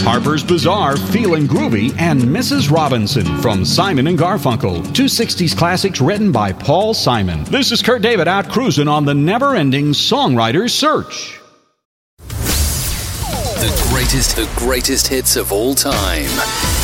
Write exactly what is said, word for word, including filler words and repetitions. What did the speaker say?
Harper's Bazaar, Feelin' Groovy, and Missus Robinson from Simon and Garfunkel. Two sixties classics written by Paul Simon. This is Kurt David out cruising on the never-ending songwriter's search. The greatest, the greatest hits of all time.